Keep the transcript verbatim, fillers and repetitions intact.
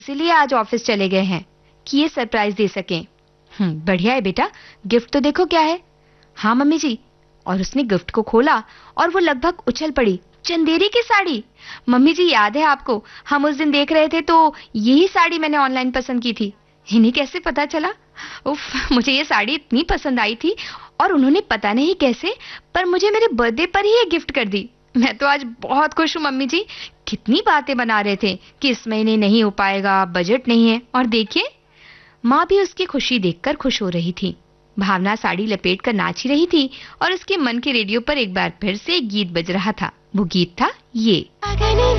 इसीलिए आज ऑफिस चले गए हैं कि ये सरप्राइज दे सकें। हम्म, बढ़िया है बेटा, गिफ्ट तो देखो क्या है। हाँ मम्मी जी। और उसने गिफ्ट को खोला और वो लगभग उछल पड़ी। चंदेरी की साड़ी। मम्मी जी याद है आपको, हम उस दिन देख रहे थे तो यही साड़ी मैंने ऑनलाइन पसंद की थी। इन्हें कैसे पता चला? उफ, मुझे ये साड़ी इतनी पसंद आई थी और उन्होंने पता नहीं कैसे पर मुझे मेरे बर्थडे पर ही ये गिफ्ट कर दी। मैं तो आज बहुत खुश हूँ मम्मी जी। कितनी बातें बना रहे थे कि इस महीने नहीं हो पाएगा, बजट नहीं है, और देखिए माँ भी उसकी खुशी देखकर खुश हो रही थी। भावना साड़ी लपेट कर नाच ही रही थी और उसके मन के रेडियो पर एक बार फिर से एक गीत बज रहा था। वो गीत था ये।